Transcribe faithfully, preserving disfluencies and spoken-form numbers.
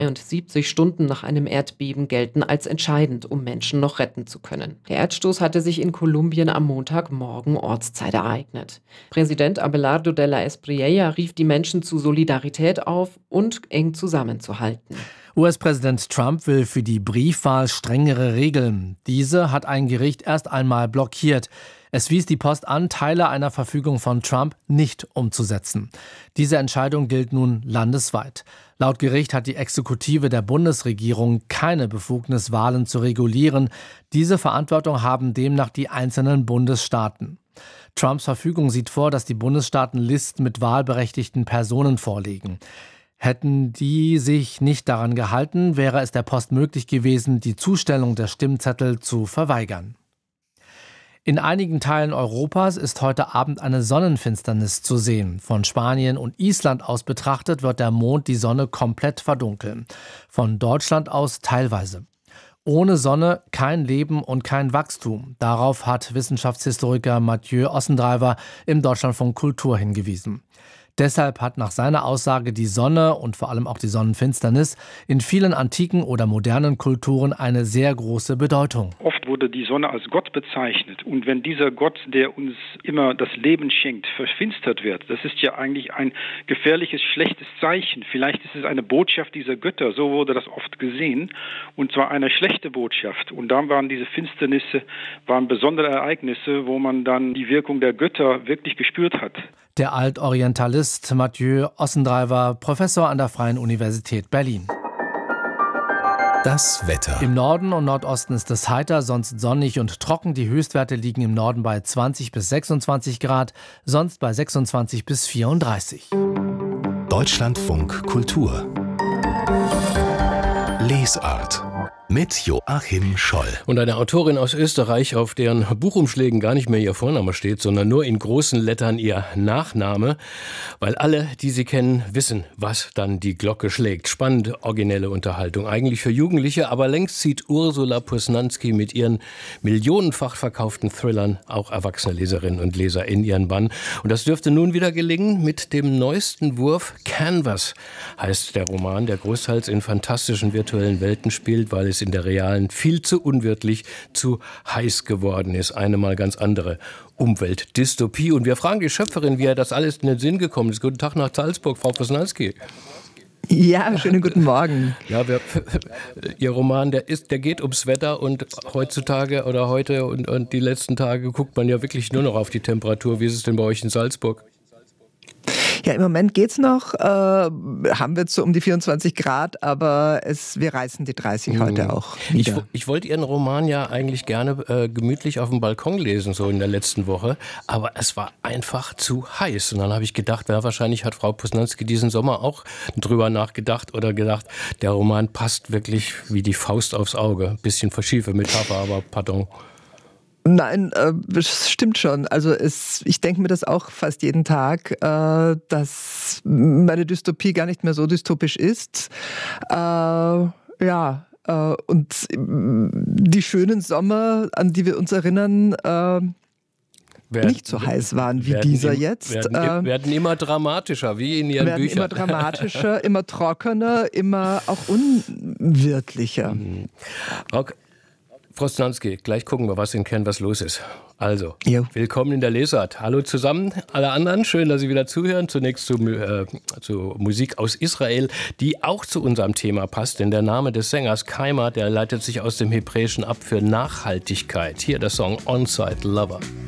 und siebzig Stunden nach einem Erdbeben gelten als entscheidend, um Menschen noch retten zu können. Der Erdstoß hatte sich in Kolumbien am Montagmorgen Ortszeit ereignet. Präsident Abelardo de la Espriella rief die Menschen zu Solidarität auf und eng zusammenzuhalten. U S-Präsident Trump will für die Briefwahl strengere Regeln. Diese hat ein Gericht erst einmal blockiert. Es wies die Post an, Teile einer Verfügung von Trump nicht umzusetzen. Diese Entscheidung gilt nun landesweit. Laut Gericht hat die Exekutive der Bundesregierung keine Befugnis, Wahlen zu regulieren. Diese Verantwortung haben demnach die einzelnen Bundesstaaten. Trumps Verfügung sieht vor, dass die Bundesstaaten Listen mit wahlberechtigten Personen vorlegen. Hätten die sich nicht daran gehalten, wäre es der Post möglich gewesen, die Zustellung der Stimmzettel zu verweigern. In einigen Teilen Europas ist heute Abend eine Sonnenfinsternis zu sehen. Von Spanien und Island aus betrachtet wird der Mond die Sonne komplett verdunkeln. Von Deutschland aus teilweise. Ohne Sonne kein Leben und kein Wachstum. Darauf hat Wissenschaftshistoriker Mathieu Ossendreiver im Deutschlandfunk Kultur hingewiesen. Deshalb hat nach seiner Aussage die Sonne und vor allem auch die Sonnenfinsternis in vielen antiken oder modernen Kulturen eine sehr große Bedeutung. Oft wurde die Sonne als Gott bezeichnet. Und wenn dieser Gott, der uns immer das Leben schenkt, verfinstert wird, das ist ja eigentlich ein gefährliches, schlechtes Zeichen. Vielleicht ist es eine Botschaft dieser Götter, so wurde das oft gesehen. Und zwar eine schlechte Botschaft. Und dann waren diese Finsternisse, waren besondere Ereignisse, wo man dann die Wirkung der Götter wirklich gespürt hat. Der Altorientalist Mathieu Ossendreiver, Professor an der Freien Universität Berlin. Das Wetter. Im Norden und Nordosten ist es heiter, sonst sonnig und trocken. Die Höchstwerte liegen im Norden bei zwanzig bis sechsundzwanzig Grad, sonst bei sechsundzwanzig bis vierunddreißig. Deutschlandfunk Kultur. Lesart. Mit Joachim Scholl. Und eine Autorin aus Österreich, auf deren Buchumschlägen gar nicht mehr ihr Vorname steht, sondern nur in großen Lettern ihr Nachname, weil alle, die sie kennen, wissen, was dann die Glocke schlägt. Spannende, originelle Unterhaltung, eigentlich für Jugendliche, aber längst zieht Ursula Posnanski mit ihren millionenfach verkauften Thrillern auch erwachsene Leserinnen und Leser in ihren Bann. Und das dürfte nun wieder gelingen mit dem neuesten Wurf. Canvas heißt der Roman, der großteils in fantastischen virtuellen Welten spielt, weil es in der realen viel zu unwirtlich, zu heiß geworden ist. Eine mal ganz andere Umweltdystopie. Und wir fragen die Schöpferin, wie ihr das alles in den Sinn gekommen ist. Guten Tag nach Salzburg, Frau Posnanski. Ja, schönen guten Morgen. Ja, wir, Ihr Roman, der ist, der geht ums Wetter und heutzutage oder heute und, und die letzten Tage guckt man ja wirklich nur noch auf die Temperatur. Wie ist es denn bei euch in Salzburg? Ja, im Moment geht's noch. Äh, haben wir jetzt so um die vierundzwanzig Grad, aber es, wir reißen die dreißig heute auch wieder. Ich, ich wollte Ihren Roman ja eigentlich gerne äh, gemütlich auf dem Balkon lesen, so in der letzten Woche, aber es war einfach zu heiß. Und dann habe ich gedacht, ja, wahrscheinlich hat Frau Posnanski diesen Sommer auch drüber nachgedacht oder gedacht, der Roman passt wirklich wie die Faust aufs Auge. Bisschen verschiefe Metapher, aber pardon. Nein, äh, das stimmt schon. Also es, ich denke mir das auch fast jeden Tag, äh, dass meine Dystopie gar nicht mehr so dystopisch ist. Äh, ja, äh, und die schönen Sommer, an die wir uns erinnern, äh, werden, nicht so heiß waren wie dieser im, jetzt. Werden, äh, werden immer dramatischer, wie in Ihren werden Büchern. Immer dramatischer, immer trockener, immer auch unwirtlicher. Mhm. Okay. Frau Posnanski, gleich gucken wir, was in Canvas los ist. Also, jo. Willkommen in der Lesart. Hallo zusammen, alle anderen. Schön, dass Sie wieder zuhören. Zunächst zu, äh, zu Musik aus Israel, die auch zu unserem Thema passt. Denn der Name des Sängers Keimer, der leitet sich aus dem Hebräischen ab für Nachhaltigkeit. Hier der Song On-Site Lover.